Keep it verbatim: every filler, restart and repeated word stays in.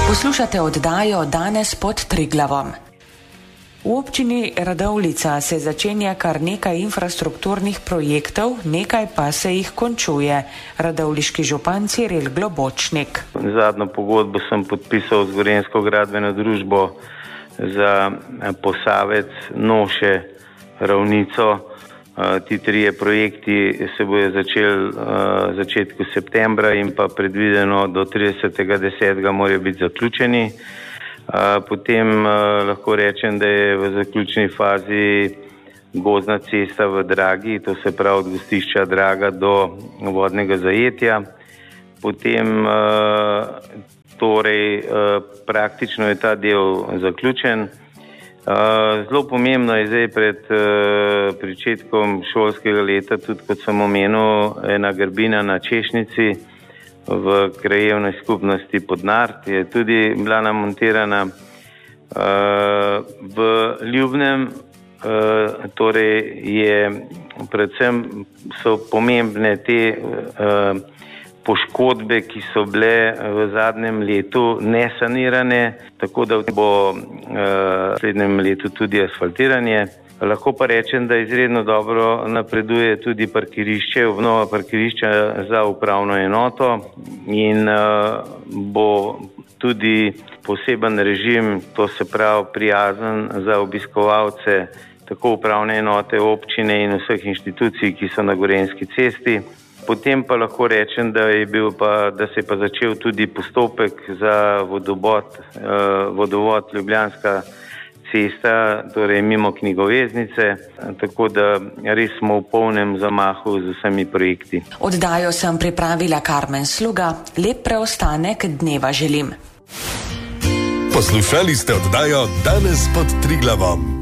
Poslušate oddajo Danes pod Triglavom. V občini Radovljica se začenja kar nekaj infrastrukturnih projektov, nekaj pa se jih končuje. Radovljiški župan Ciril Globočnik. Zadnjo pogodbo sem podpisal z Gorenjsko gradbeno družbo za Posavec, Noše, Ravnico. Ti trije projekti se bojo začeli v začetku septembra in pa predvideno do tridesetega desetega morajo biti zaključeni. Potem lahko rečem, da je v zaključni fazi gozdna cesta v Dragi, to se pravi od gostišča Draga do vodnega zajetja. Potem torej praktično je ta del zaključen. Zelo pomembno je zdaj pred pričetkom šolskega leta, tudi kot sem omenil, ena grbina na Češnici v krajevni skupnosti Podnart je tudi bila namontirana. V Ljubnem torej je predvsem so pomembne te poškodbe, ki so bile v zadnjem letu nesanirane, tako da bo v naslednjem letu tudi asfaltiranje. Lahko pa rečem, da izredno dobro napreduje tudi parkirišče, obnova parkirišča za upravno enoto in bo tudi poseben režim, to se pravi prijazen za obiskovalce tako upravne enote, občine in vseh inštitucij, ki so na Gorenjski cesti. Potem pa lahko rečem, da je bil pa, da se je pa začel tudi postopek za vodovod, vodovod Ljubljanska cesta, torej mimo knjigoveznice, tako da res smo v polnem zamahu z vsemi projekti. Oddajo sem pripravila Karmen Sluga, lep preostanek dneva želim. Poslušali ste oddajo Danes pod Triglavom.